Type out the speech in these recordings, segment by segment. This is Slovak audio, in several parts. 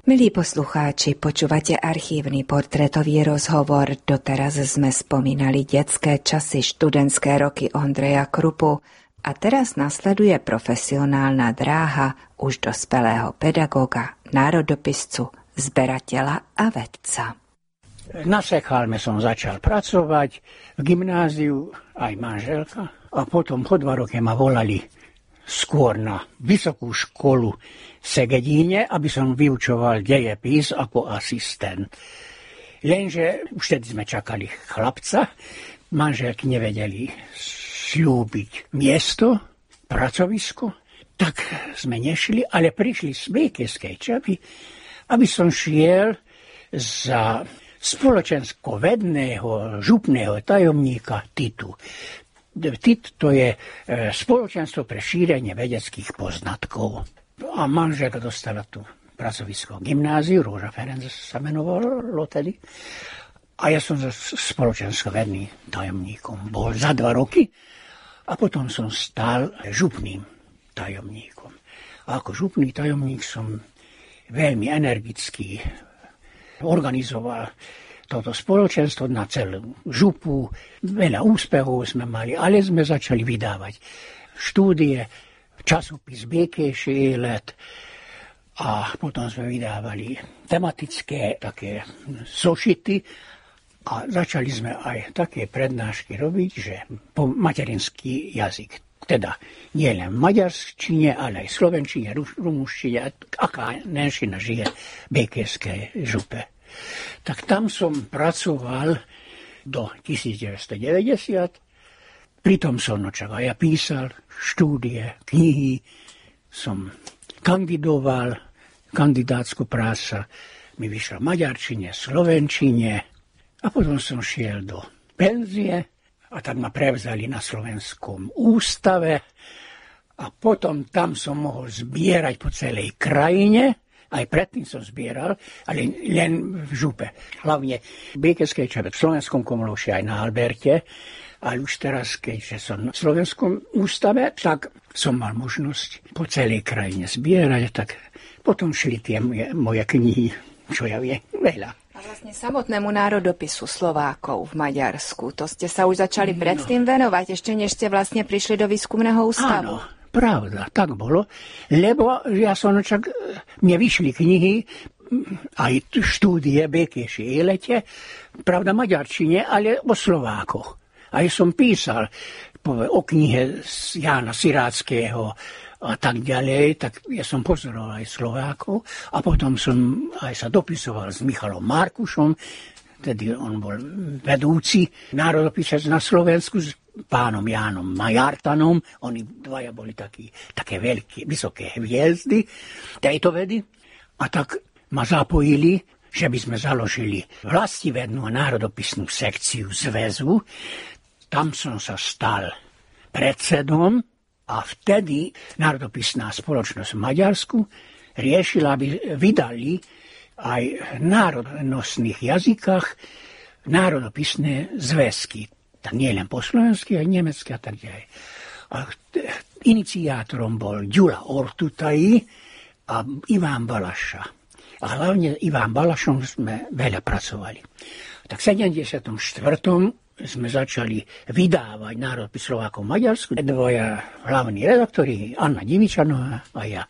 Milí poslucháči, počúvate archívny portrétový rozhovor. Doteraz sme spomínali detské časy, študentské roky Ondreja Krupu a teraz nasleduje profesionálna dráha už dospelého pedagóga, národopiscu, zberateľa a vedca. Na Sekhalme som začal pracovať, v gymnáziu aj manželka a potom po 2 roky ma volali skôr na vysokú školu v Segedíne, aby som vyučoval dejepis ako asistent. Lenže už vtedy sme čakali chlapca, manželky nevedeli sľúbiť miesto, pracovisko, tak sme nešli, ale prišli z Bekeskej Čapy, aby som šiel za spoločensko-vedného župného tajomníka Titu. TIT to je spoločenstvo pre šírenie vedeckých poznatkov. A manželka dostala tu pracovisko v gymnáziu, Róža Ferenc sa menovalo tedy. A ja som spoločensko-vedným tajomníkom bol za 2 roky a potom som stal župným tajomníkom. A ako župný tajomník som veľmi energicky organizoval toto spoločenstvo na celú župu. Veľa úspechov sme mali, ale sme začali vydávať štúdie, časopis Békés élet a potom sme vydávali tematické také zošity a začali sme aj také prednášky robiť, že po materinský jazyk. Teda nie len v maďarčine, ale aj v slovenčine, rumunštine, aká menšina žije v Békéskej župe. Tak tam som pracoval do 1990. Pritom som aj ja písal štúdie, knihy, som kandidoval, kandidátsku práca mi vyšla v maďarčine, slovenčine a potom som šiel do penzie a tak ma prevzali na Slovenskom ústave a potom tam som mohol zbierať po celej krajine. Aj predtým som zbieral, ale len v župe. Hlavne v Békeskej Čape, v Slovenskom Komološi aj na Alberte. Ale už teraz, keďže som na Slovenskom ústave, tak som mal možnosť po celej krajine zbierať. Tak potom šli tie moje knihy, čo ja viem, veľa. A vlastne samotnému národopisu Slovákov v Maďarsku, to ste sa už začali predtým venovať, ešte než ste vlastne prišli do výskumného ústavu. Áno. Pravda, tak bolo, lebo ja som čak, mne vyšli knihy, aj štúdie Békés élete, pravda maďarčine, ale o Slovákoch. Aj som písal o knihe Jána Siráckého a tak ďalej, tak ja som pozoroval aj Slovákov a potom som aj sa dopisoval s Michalom Markušom, tedy on bol vedúci národopisec na Slovensku, pánom Jánom Majartanom, oni dvaja boli také veľké, vysoké hviezdy tejto vedy. A tak ma zapojili, že by sme založili vlastivednú a národopisnú sekciu zväzu. Tam som sa stal predsedom a vtedy národopisná spoločnosť v Maďarsku riešila, aby vydali aj v národnostných jazykách národopisné zväzky. Tak nie len po slovensky, aj nemecky a tak ďalej. A iniciátorom bol Gyula Ortutai a Iván Balaša. A hlavne Iván Balašom sme veľa pracovali. Tak v 74. sme začali vydávať národopis Slovákov v Maďarsku. 2 hlavní redaktori, Anna Divičanová a ja.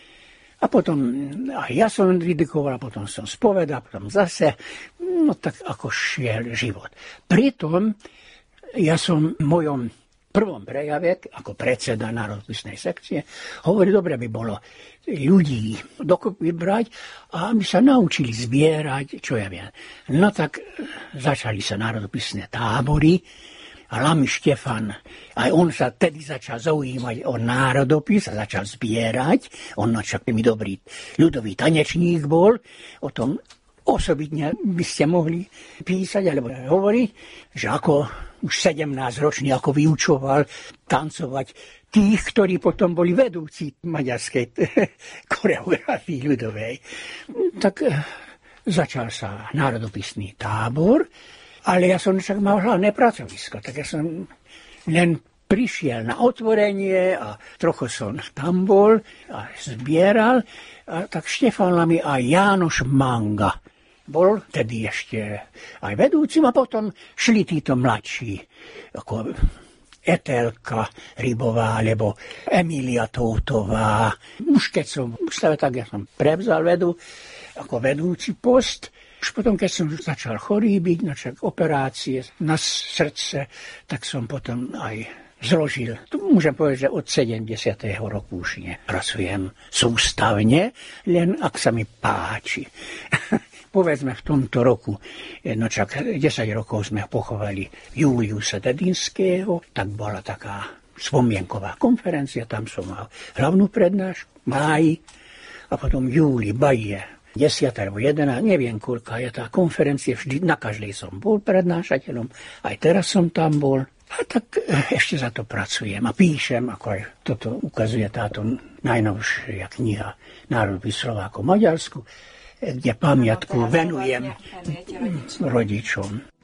A potom aj ja som vydikoval, potom som spovedal, potom zase, no tak ako šiel život. Pritom ja som v mojom prvom prejave, ako predseda národopisnej sekcie, hovorí, dobre by bolo ľudí dokopy brať a aby sa naučili zbierať, čo ja viem. No tak začali sa národopisné tábory a Lamy Štefan, aj on sa tedy začal zaujímať o národopis a začal zbierať. On však mi dobrý ľudový tanečník bol, o tom osobitne by ste mohli písať alebo hovoriť, že ako už 17-ročný ako vyučoval tancovať tých, ktorí potom boli vedúci maďarskej koreografii ľudovej. Tak začal sa národopisný tábor, ale ja som však mal hlavné pracovisko, tak ja som len prišiel na otvorenie a trochu som tam bol a zbieral. A tak Štefan Lamy a Jánoš Manga bol tedy ešte aj vedúcim a potom šli títo mladší, ako Etelka Rybová, alebo Emília Toutová. Už keď som tak ja som prevzal vedu ako vedúci post. Už potom, keď som začal chorý byť, načal operácie na srdce, tak som potom aj zložil. Tu môžem povedať, že od 70. roku už nepracujem sústavne, len ak sa mi páči. Povedzme v tomto roku, čak 10 rokov sme pochovali Juliusa Dedinského, tak bola taká spomienková konferencia, tam som mal hlavnú prednášku, máji, a potom júli, baje, 10 alebo 11, neviem koľka je tá konferencia, vždy na každej som bol prednášateľom, aj teraz som tam bol. A tak ešte za to pracujem a píšem, ako aj toto ukazuje táto najnovšia kniha Národby Slovákov Maďarsku, kde pamiatku venujem rodičom.